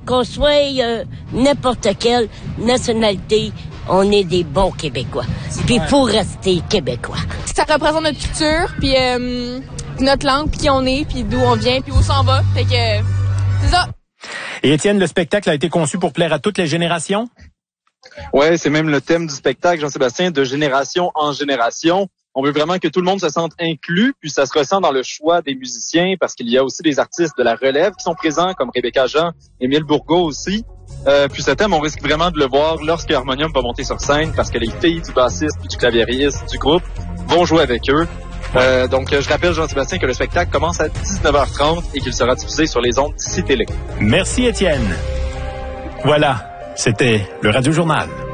qu'on soit n'importe quelle nationalité, on est des bons Québécois. Puis il faut rester Québécois. Ça représente notre culture, puis notre langue, puis qui on est, puis d'où on vient, puis où s'en va. Fait que c'est ça. Et Étienne, le spectacle a été conçu pour plaire à toutes les générations? Ouais, c'est même le thème du spectacle, Jean-Sébastien, de génération en génération. On veut vraiment que tout le monde se sente inclus, puis ça se ressent dans le choix des musiciens, parce qu'il y a aussi des artistes de la relève qui sont présents, comme Rebecca Jean, Émile Bourgault aussi. Puis ce thème, on risque vraiment de le voir lorsque Harmonium va monter sur scène, parce que les filles du bassiste puis du claviériste du groupe vont jouer avec eux. Donc, je rappelle, Jean-Sébastien, que le spectacle commence à 19h30 et qu'il sera diffusé sur les ondes d'ICI Télé. Merci, Étienne. Voilà, c'était le Radio Journal.